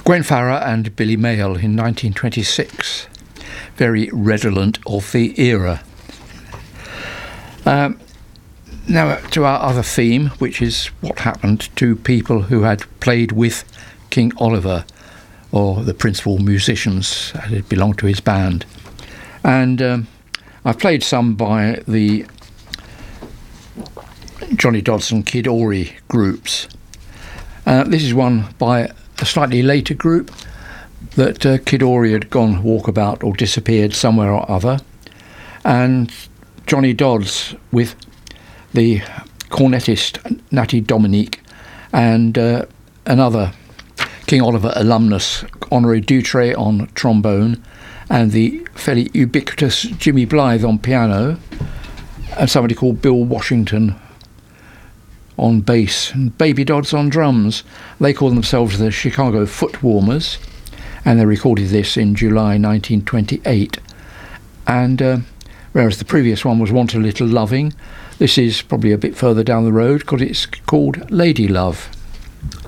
Gwen Farrer and Billy Mayall in 1926. Very redolent of the era. Now to our other theme, which is what happened to people who had played with King Oliver, or the principal musicians that had belonged to his band. And I've played some by the Johnny Dodson, Kid Ory groups. This is one by a slightly later group that Kid Ory had gone walkabout or disappeared somewhere or other, and Johnny Dodds with the cornetist Natty Dominique and another King Oliver alumnus, Honoré Dutré, on trombone, and the fairly ubiquitous Jimmy Blythe on piano, and somebody called Bill Washington on bass, and Baby Dodds on drums. They call themselves the Chicago Footwarmers, and they recorded this in July 1928. And whereas the previous one was Want a Little Loving, this is probably a bit further down the road because it's called Lady Love.